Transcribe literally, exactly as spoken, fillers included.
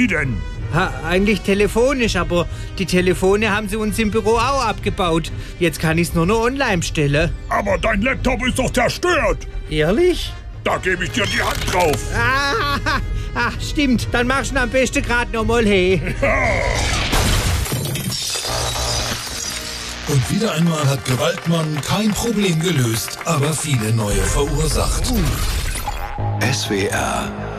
Wie denn? Ha, eigentlich telefonisch, aber die Telefone haben sie uns im Büro auch abgebaut. Jetzt kann ich es nur noch online stellen. Aber dein Laptop ist doch zerstört. Ehrlich? Da gebe ich dir die Hand drauf. Ah, ach, stimmt. Dann machst du ihn am besten gerade noch mal hey. Und wieder einmal hat Gewaltmann kein Problem gelöst, aber viele neue verursacht. S W R